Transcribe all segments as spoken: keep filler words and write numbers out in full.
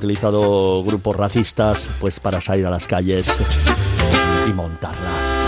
utilizado grupos racistas pues para salir a las calles y montarla.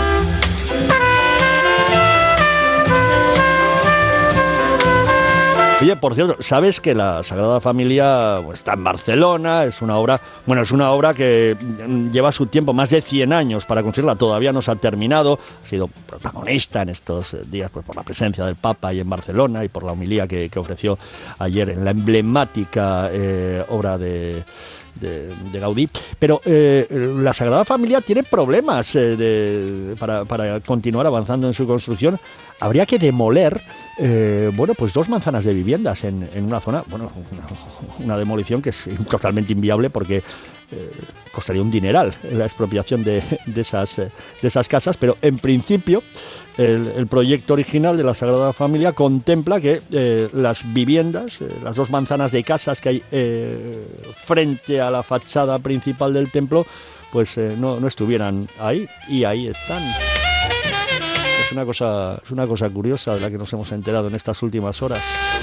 Oye, por cierto, ¿sabes que la Sagrada Familia pues, está en Barcelona? Es una obra, bueno, es una obra que lleva su tiempo, más de cien años para construirla, todavía no se ha terminado, ha sido protagonista en estos días pues, por la presencia del Papa ahí en Barcelona y por la homilía que, que ofreció ayer en la emblemática eh, obra de... De, de Gaudí, pero eh, la Sagrada Familia tiene problemas eh, de, para, para continuar avanzando en su construcción. Habría que demoler eh, bueno, pues dos manzanas de viviendas en, en una zona, bueno, una, una demolición que es totalmente inviable porque eh, costaría un dineral la expropiación de, de, esas, de esas casas, pero en principio el, el proyecto original de la Sagrada Familia contempla que eh, las viviendas, eh, las dos manzanas de casas que hay eh, frente a la fachada principal del templo, pues eh, no, no estuvieran ahí, y ahí están. Es una cosa, es una cosa curiosa de la que nos hemos enterado en estas últimas horas.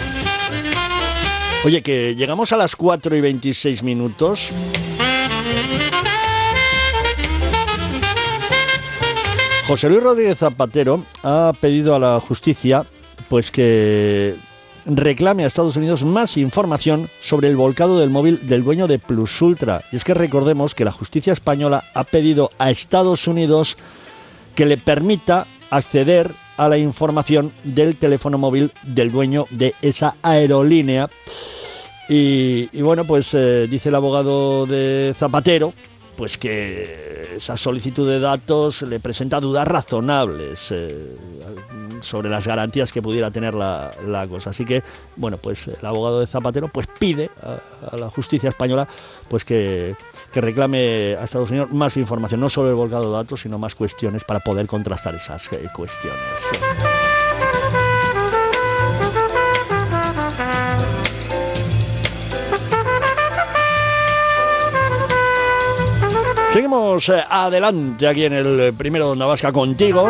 Oye, que llegamos a las cuatro y veintiséis minutos. José Luis Rodríguez Zapatero ha pedido a la justicia pues que reclame a Estados Unidos más información sobre el volcado del móvil del dueño de Plus Ultra. Y es que recordemos que la justicia española ha pedido a Estados Unidos que le permita acceder a la información del teléfono móvil del dueño de esa aerolínea. Y, y bueno, pues eh, dice el abogado de Zapatero pues que esa solicitud de datos le presenta dudas razonables eh, sobre las garantías que pudiera tener la, la cosa. Así que, bueno, pues el abogado de Zapatero pues pide a, a la justicia española pues que, que reclame a Estados Unidos más información, no sobre el volcado de datos, sino más cuestiones para poder contrastar esas eh, cuestiones. Seguimos eh, adelante aquí en el primero de Onda Vasca contigo.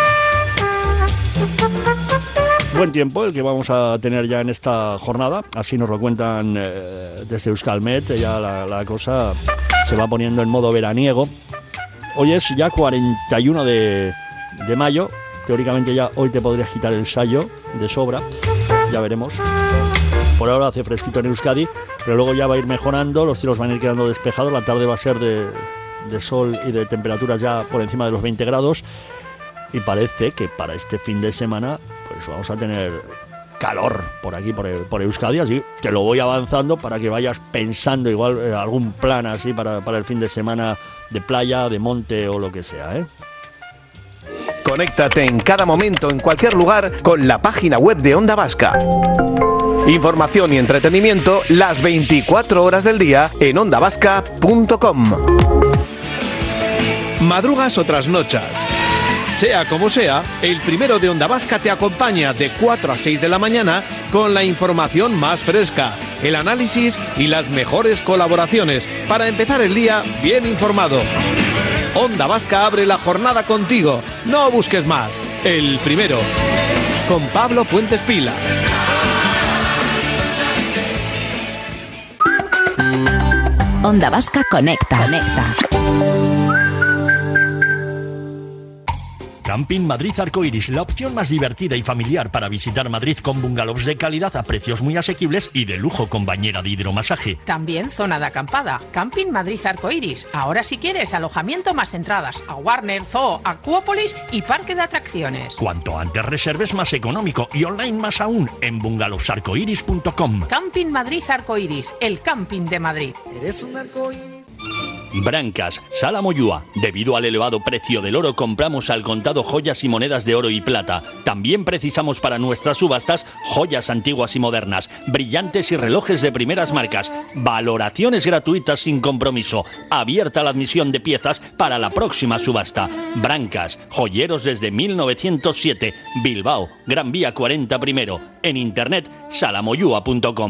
Buen tiempo el que vamos a tener ya en esta jornada, así nos lo cuentan eh, desde Euskalmet. Ya la, la cosa se va poniendo en modo veraniego. Hoy es ya cuarenta y uno de, de mayo, teóricamente ya hoy te podrías quitar el sayo de sobra, ya veremos. Por ahora hace fresquito en Euskadi, pero luego ya va a ir mejorando, los cielos van a ir quedando despejados, la tarde va a ser de, de sol y de temperaturas ya por encima de los veinte grados, y parece que para este fin de semana pues vamos a tener calor por aquí, por, por Euskadi, así te lo voy avanzando para que vayas pensando igual eh, algún plan así para, para el fin de semana de playa, de monte o lo que sea, ¿eh? Conéctate en cada momento, en cualquier lugar, con la página web de Onda Vasca. Información y entretenimiento las veinticuatro horas del día en onda vasca punto com. Madrugas o trasnochas. Sea como sea, el primero de Onda Vasca te acompaña de cuatro a seis de la mañana con la información más fresca, el análisis y las mejores colaboraciones para empezar el día bien informado. Onda Vasca abre la jornada contigo. No busques más. El primero. Con Pablo Fuentes Pila. Onda Vasca conecta. Conecta. Camping Madrid Arcoiris, la opción más divertida y familiar para visitar Madrid con bungalows de calidad a precios muy asequibles y de lujo con bañera de hidromasaje. También zona de acampada. Camping Madrid Arcoiris. Ahora si quieres alojamiento más entradas a Warner, Zoo, Acuópolis y parque de atracciones. Cuanto antes reserves más económico y online más aún en bungalowsarcoiris punto com. Camping Madrid Arcoiris, el camping de Madrid. Eres un arcoíris. Brancas, Sala Moyúa. Debido al elevado precio del oro, compramos al contado joyas y monedas de oro y plata. También precisamos para nuestras subastas joyas antiguas y modernas, brillantes y relojes de primeras marcas. Valoraciones gratuitas sin compromiso. Abierta la admisión de piezas para la próxima subasta. Brancas, joyeros desde mil novecientos siete. Bilbao, Gran Vía cuarenta primero. En internet, sala moyúa punto com.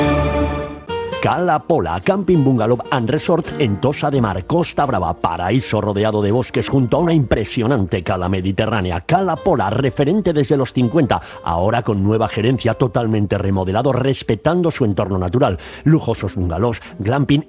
Cala Pola, Camping Bungalow and Resort en Tossa de Mar, Costa Brava, paraíso rodeado de bosques junto a una impresionante cala mediterránea. Cala Pola, referente desde los cincuenta, ahora con nueva gerencia, totalmente remodelado, respetando su entorno natural. Lujosos bungalows, glamping